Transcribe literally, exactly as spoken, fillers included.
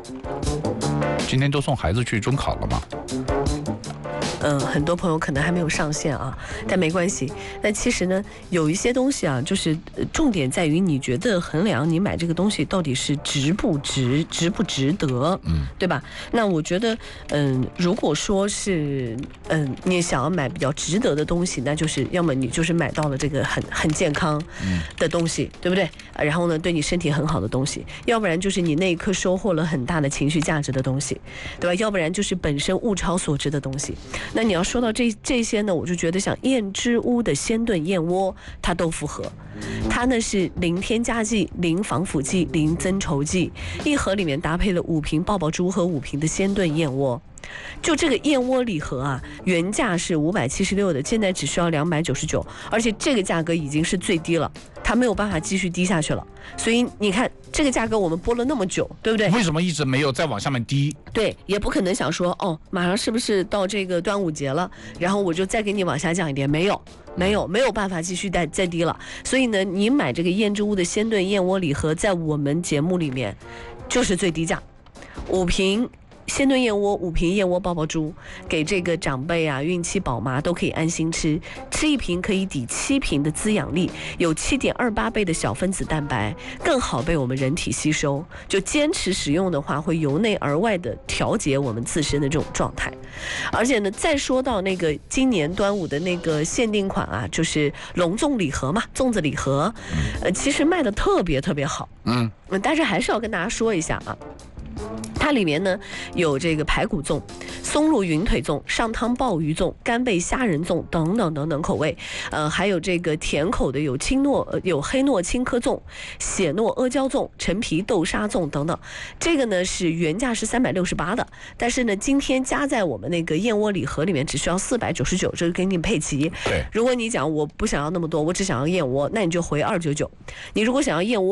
今天都送孩子去中考了吗？ 嗯，很多朋友可能还没有上线啊，但没关系。那其实呢，有一些东西啊，就是重点在于你觉得衡量你买这个东西到底是值不值、值不值得，嗯，对吧？那我觉得，嗯，如果说是，嗯，你想要买比较值得的东西，那就是要么你就是买到了这个很很健康的东西，对不对？然后呢，对你身体很好的东西，要不然就是你那一刻收获了很大的情绪价值的东西，对吧？要不然就是本身物超所值的东西。那你要说到这这些呢，我就觉得像燕之屋的鲜炖燕窝，它都符合。它呢是零添加剂、零防腐剂、零增稠剂，一盒里面搭配了五瓶爆爆珠和五瓶的鲜炖燕窝。就这个燕窝礼盒啊，原价是五百七十六的，现在只需要两百九十九，而且这个价格已经是最低了，它没有办法继续低下去了。所以你看这个价格我们播了那么久，对不对？ 为什么一直没有再往下面低？ 对，也不可能想说哦，马上是不是到这个端午节了，然后我就再给你往下降一点？没有，没有，没有办法继续再再低了。所以呢，你买这个燕之屋的鲜炖燕窝礼盒，在我们节目里面就是最低价，五瓶。鲜炖燕窝五瓶燕窝爆爆珠，给这个长辈啊、孕期宝妈都可以安心吃，吃一瓶可以抵七瓶的滋养力，有 七点二八 倍的小分子蛋白，更好被我们人体吸收。就坚持使用的话，会由内而外的调节我们自身的这种状态。而且呢，再说到那个今年端午的那个限定款啊，就是隆粽礼盒嘛，粽子礼盒，呃，其实卖的特别特别好，嗯，但是还是要跟大家说一下啊。它里面呢有这个排骨粽、松露云腿粽、上汤鲍鱼粽、干贝虾仁粽等等等等口味，呃，还有这个甜口的有青糯、呃、有黑糯青稞粽、血糯阿胶粽、陈皮豆沙粽等等。这个呢是原价是三百六十八的，但是呢今天加在我们那个燕窝礼盒里面只需要四百九十九，这个给你配齐。 对， 如果你讲我不想要那么多，我只想要燕窝，那你就回二九九。你如果想要燕窝。